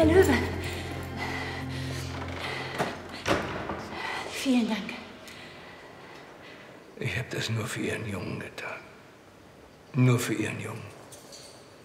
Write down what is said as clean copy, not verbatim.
Herr Löwe. Vielen Dank. Ich habe das nur für Ihren Jungen getan. Nur für Ihren Jungen.